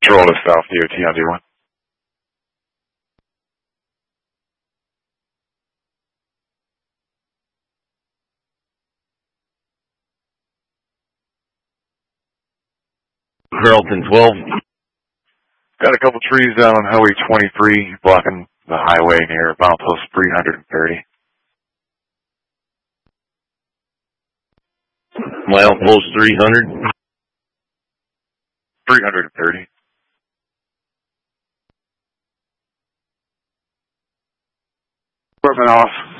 Control to South DOT on D1. Carlton 12. Got a couple trees down on Highway 23 blocking the highway near milepost 330. Milepost 300. 330. Equipment off.